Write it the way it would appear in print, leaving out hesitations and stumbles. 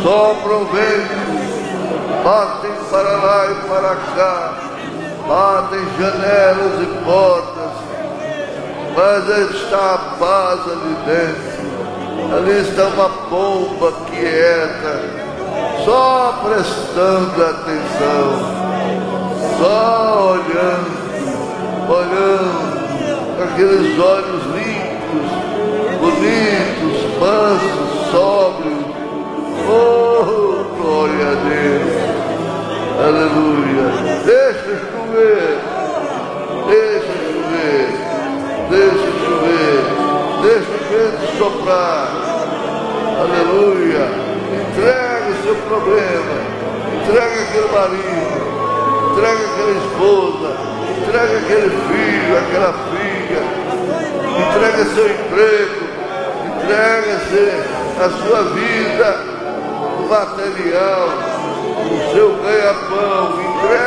sopra o vento, batem para lá e para cá, batem janelas e portas, mas está a paz ali dentro. Ali está uma pomba quieta, só prestando atenção, só olhando com aqueles olhos limpos, bonitos, mansos, sóbrios. Oh, glória a Deus, aleluia. Deixa chover, deixa chover, deixa chover, deixa o vento soprar, aleluia. Entrega o seu problema, entrega aquele marido, entrega aquela esposa, entrega aquele filho, aquela filha, entrega seu emprego, entrega-se a sua vida material, o seu ganha-pão, entrega.